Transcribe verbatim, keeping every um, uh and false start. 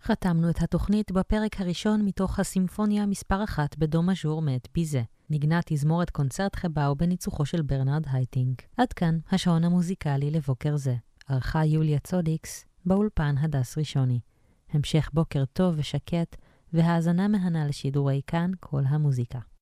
חתמנו את התוכנית בפרק הראשון מתוך הסימפוניה מספר אחת בדו מז'ור מאת ביזה. נגנה תזמורת קונצרט חבאו בניצוחו של ברנרד הייטינג. עד כאן השעון המוזיקלי לבוקר זה. ערכה יוליה צודיקס, באולפן הדס ראשוני. המשך בוקר טוב ושקט, והאזנה מהנה לשידורי כאן כל המוזיקה.